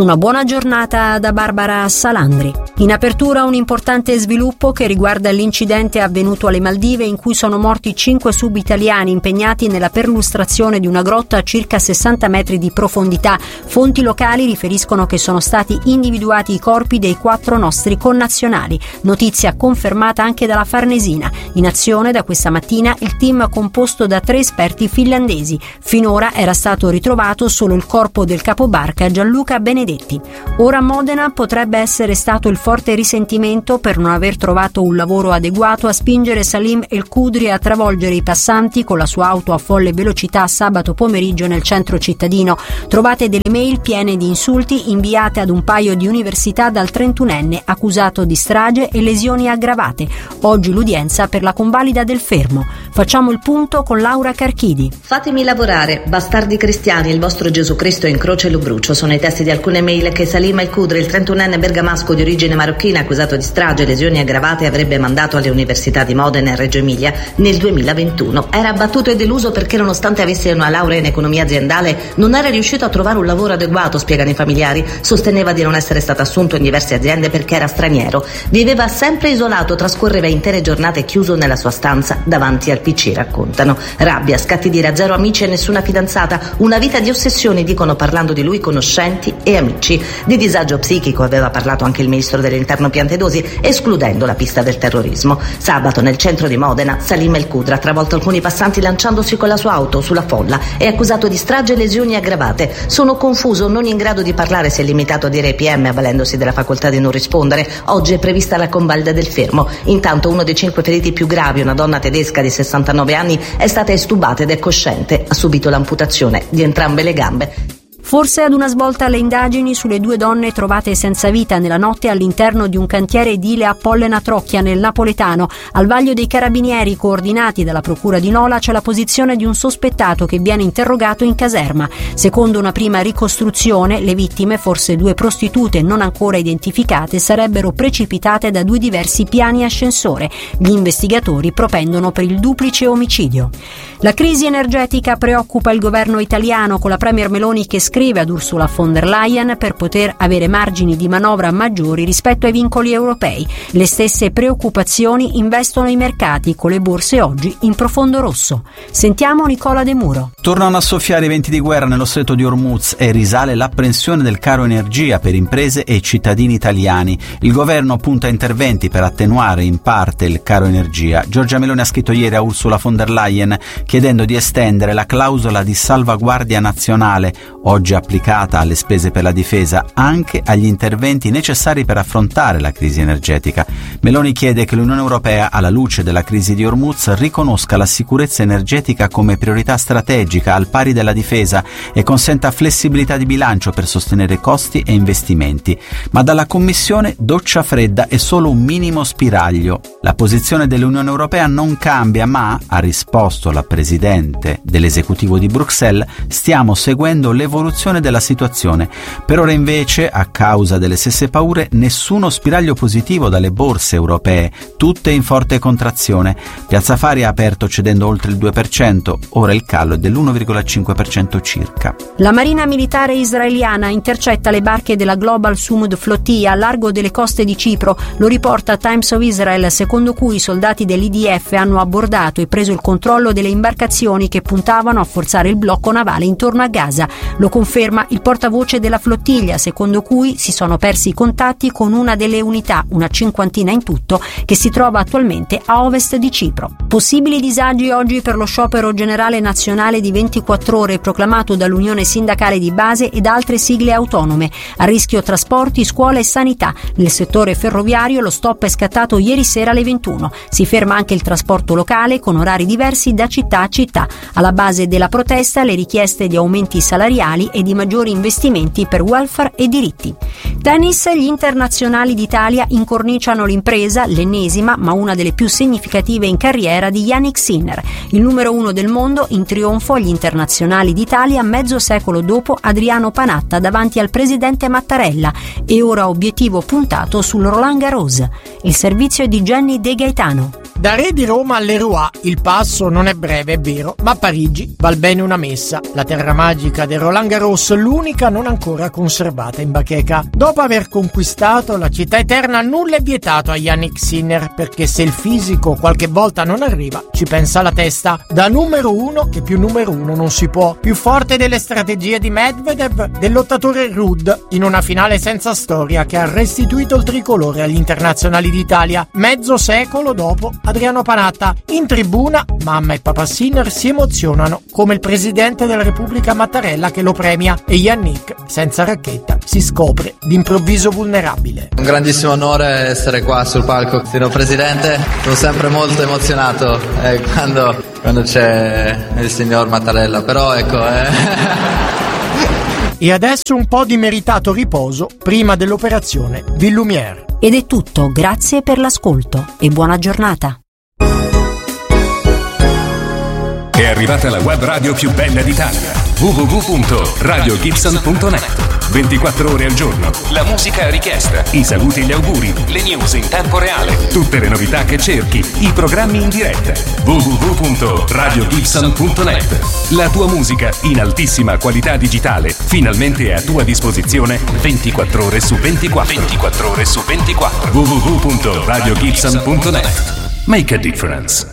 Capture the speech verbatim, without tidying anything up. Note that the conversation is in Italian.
Una buona giornata da Barbara Salandri. In apertura un importante sviluppo che riguarda l'incidente avvenuto alle Maldive in cui sono morti cinque sub-italiani impegnati nella perlustrazione di una grotta a circa sessanta metri di profondità. Fonti locali riferiscono che sono stati individuati i corpi dei quattro nostri connazionali. Notizia confermata anche dalla Farnesina. In azione da questa mattina il team composto da tre esperti finlandesi. Finora era stato ritrovato solo il corpo del capobarca Gianluca Benedetti. Ora a Modena potrebbe essere stato il forte risentimento per non aver trovato un lavoro adeguato a spingere Salim El Kudri a travolgere i passanti con la sua auto a folle velocità sabato pomeriggio nel centro cittadino. Trovate delle mail piene di insulti inviate ad un paio di università dal trentunenne accusato di strage e lesioni aggravate. Oggi l'udienza per la convalida del fermo. Facciamo il punto con Laura Carchidi. Fatemi lavorare, bastardi cristiani, il vostro Gesù Cristo in croce lo brucio. Sono i testi di alcune mail che Salim El Kudri, il trentunenne bergamasco di origine marocchina accusato di strage, lesioni aggravate, avrebbe mandato alle università di Modena e Reggio Emilia nel duemilaventuno. Era abbattuto e deluso perché nonostante avesse una laurea in economia aziendale non era riuscito a trovare un lavoro adeguato, spiegano i familiari. Sosteneva di non essere stato assunto in diverse aziende perché era straniero. Viveva sempre isolato, trascorreva intere giornate chiuso nella sua stanza davanti al P C, raccontano. Rabbia, scatti d'ira, zero amici e nessuna fidanzata, una vita di ossessioni, dicono parlando di lui conoscenti e amici. Di disagio psichico aveva parlato anche il ministro dell'interno Piantedosi, escludendo la pista del terrorismo. Sabato nel centro di Modena Salim El Kudri ha travolto alcuni passanti lanciandosi con la sua auto sulla folla. È accusato di strage e lesioni aggravate. Sono confuso, non in grado di parlare, si è limitato a dire ai P M avvalendosi della facoltà di non rispondere. Oggi è prevista la convalida del fermo. Intanto uno dei cinque feriti più gravi, una donna tedesca di sessantanove anni, è stata estubata ed è cosciente. Ha subito l'amputazione di entrambe le gambe. Forse ad una svolta alle indagini sulle due donne trovate senza vita nella notte all'interno di un cantiere edile a Pollena Trocchia nel Napoletano. Al vaglio dei carabinieri coordinati dalla procura di Nola c'è la posizione di un sospettato che viene interrogato in caserma. Secondo una prima ricostruzione, le vittime, forse due prostitute non ancora identificate, sarebbero precipitate da due diversi piani ascensore. Gli investigatori propendono per il duplice omicidio. La crisi energetica preoccupa il governo italiano, con la premier Meloni che scrive ad Ursula von der Leyen per poter avere margini di manovra maggiori rispetto ai vincoli europei. Le stesse preoccupazioni investono i mercati, con le borse oggi in profondo rosso. Sentiamo Nicola De Muro. Tornano a soffiare i venti di guerra nello stretto di Hormuz e risale l'apprensione del caro energia per imprese e cittadini italiani. Il governo punta a interventi per attenuare in parte il caro energia. Giorgia Meloni ha scritto ieri a Ursula von der Leyen chiedendo di estendere la clausola di salvaguardia nazionale, oggi applicata alle spese per la difesa, anche agli interventi necessari per affrontare la crisi energetica. Meloni chiede che l'Unione Europea, alla luce della crisi di Hormuz, riconosca la sicurezza energetica come priorità strategica al pari della difesa e consenta flessibilità di bilancio per sostenere costi e investimenti. Ma dalla Commissione doccia fredda e solo un minimo spiraglio. La posizione dell'Unione Europea non cambia, ma, ha risposto la Presidente dell'esecutivo di Bruxelles, stiamo seguendo l'evoluzione della situazione. Per ora invece, a causa delle stesse paure, nessuno spiraglio positivo dalle borse europee, tutte in forte contrazione. Piazza Affari ha aperto cedendo oltre il due per cento, ora il calo è dell'uno virgola cinque per cento circa. La Marina Militare israeliana intercetta le barche della Global Sumud Flotilla a largo delle coste di Cipro. Lo riporta Times of Israel, secondo cui i soldati dell'I D F hanno abbordato e preso il controllo delle imbarcazioni che puntavano a forzare il blocco navale intorno a Gaza. Lo conferma il portavoce della flottiglia, secondo cui si sono persi i contatti con una delle unità, una cinquantina in tutto, che si trova attualmente a ovest di Cipro. Possibili disagi oggi per lo sciopero generale nazionale di ventiquattro ore proclamato dall'Unione Sindacale di Base e da altre sigle autonome. A rischio trasporti, scuola e sanità. Nel settore ferroviario lo stop è scattato ieri sera alle ventuno. Si ferma anche il trasporto locale con orari diversi da città a città. Alla base della protesta le richieste di aumenti salariali e di maggiori investimenti per welfare e diritti. Tennis, gli internazionali d'Italia incorniciano l'impresa, l'ennesima ma una delle più significative in carriera di Jannik Sinner, il numero uno del mondo in trionfo agli internazionali d'Italia mezzo secolo dopo Adriano Panatta davanti al presidente Mattarella, e ora obiettivo puntato sul Roland Garros. Il servizio è di Jenny De Gaetano. Da Re di Roma all'Eroy il passo non è breve, è vero, ma a Parigi val bene una messa. La terra magica del Roland Garros, l'unica non ancora conservata in bacheca. Dopo aver conquistato la città eterna, nulla è vietato a Jannik Sinner, perché se il fisico qualche volta non arriva, ci pensa la testa. Da numero uno, che più numero uno non si può. Più forte delle strategie di Medvedev, del lottatore Ruud, in una finale senza storia che ha restituito il tricolore agli internazionali d'Italia. Mezzo secolo dopo, Adriano Panatta. In tribuna, mamma e papà Sinner si emozionano, come il presidente della Repubblica Mattarella che lo premia, e Jannik, senza racchetta, si scopre d'improvviso vulnerabile. Un grandissimo onore essere qua sul palco. Signor Presidente, sono sempre molto emozionato eh, quando, quando c'è il signor Mattarella, però ecco... Eh. E adesso un po' di meritato riposo prima dell'operazione Villumière. Ed è tutto, grazie per l'ascolto e buona giornata. È arrivata la web radio più bella d'Italia. w w w punto radio gibson punto net. ventiquattro ore al giorno. La musica a richiesta. I saluti e gli auguri. Le news in tempo reale. Tutte le novità che cerchi. I programmi in diretta. w w w punto radio gibson punto net. La tua musica in altissima qualità digitale. Finalmente a tua disposizione ventiquattro ore su ventiquattro. ventiquattro ore su ventiquattro. w w w punto radio gibson punto net. Make a difference.